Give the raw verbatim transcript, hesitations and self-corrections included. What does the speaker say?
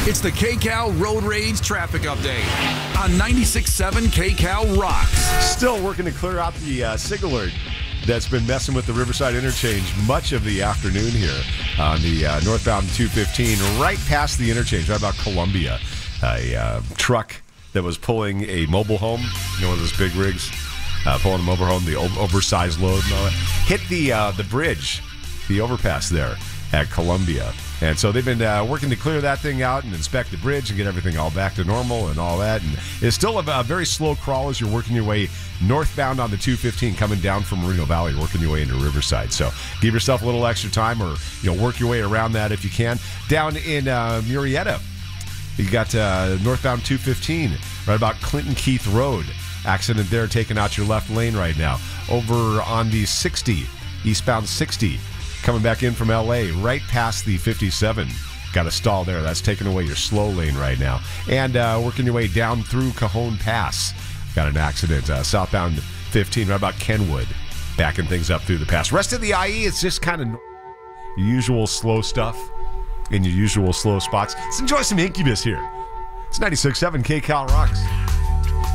It's the KCAL Road Rage Traffic Update on ninety-six point seven KCAL Rocks. Still working to clear out the uh, signal alert that's been messing with the Riverside interchange much of the afternoon here on the uh, northbound two fifteen, right past the interchange, right about Columbia. A uh, truck that was pulling a mobile home, you know, one of those big rigs, uh, pulling a mobile home, the o- oversized load and all that, hit the uh, the bridge, the overpass there at Columbia. And so they've been uh, working to clear that thing out and inspect the bridge and get everything all back to normal and all that. And it's still a, a very slow crawl as you're working your way northbound on the two fifteen, coming down from Moreno Valley, working your way into Riverside. So give yourself a little extra time, or you know, work your way around that if you can. Down in uh, Murrieta, you got uh, northbound two fifteen, right about Clinton Keith Road. Accident there, taking out your left lane right now. Over on the sixty, eastbound sixty, coming back in from L A, right past the fifty-seven. Got a stall there. That's taking away your slow lane right now. And uh, working your way down through Cajon Pass. Got an accident. Uh, southbound fifteen, right about Kenwood. Backing things up through the pass. Rest of the I E, it's just kind of your usual slow stuff in your usual slow spots. Let's enjoy some Incubus here. It's ninety-six point seven KCAL Rocks.